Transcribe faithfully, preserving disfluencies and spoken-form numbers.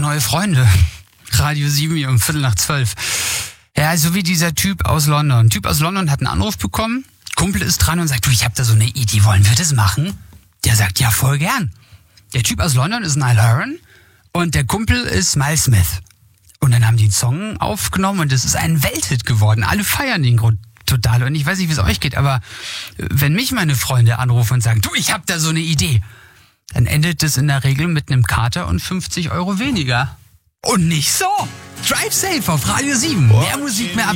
neue Freunde. Radio sieben hier um Viertel nach zwölf. Ja, so wie dieser Typ aus London. Typ aus London hat einen Anruf bekommen, Kumpel ist dran und sagt, du, ich hab da so eine Idee, wollen wir das machen? Der sagt, ja, voll gern. Der Typ aus London ist Niall Horan und der Kumpel ist Miles Smith. Und dann haben die einen Song aufgenommen und es ist ein Welthit geworden. Alle feiern den Grund total. Und ich weiß nicht, wie es euch geht, aber wenn mich meine Freunde anrufen und sagen, du, ich hab da so eine Idee, dann endet es in der Regel mit einem Kater und fünfzig Euro weniger. Und nicht so. Drive Safe auf Radio sieben. Mehr Musik, mehr Ab